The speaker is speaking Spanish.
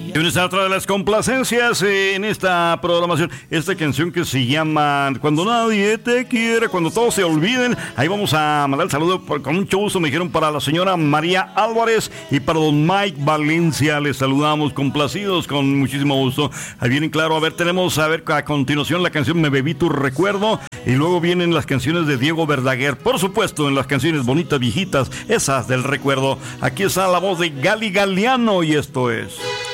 Y una otra de las complacencias en esta programación, esta canción que se llama Cuando nadie te quiere, cuando todos se olviden. Ahí vamos a mandar el saludo con mucho gusto, me dijeron, para la señora María Álvarez y para don Mike Valencia. Les saludamos complacidos con muchísimo gusto. Ahí vienen, claro, a ver, tenemos a continuación la canción Me bebí tu recuerdo, y luego vienen las canciones de Diego Verdaguer, por supuesto, en las canciones bonitas viejitas, esas del recuerdo. Aquí está la voz de Gali Galeano y esto es